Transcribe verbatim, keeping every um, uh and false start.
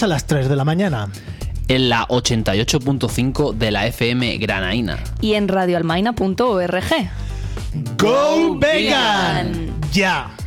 hasta las tres de la mañana. En la ochenta y ocho punto cinco de la F M Granaína. Y en radioalmaina punto org. ¡Go Vegan! ¡Ya!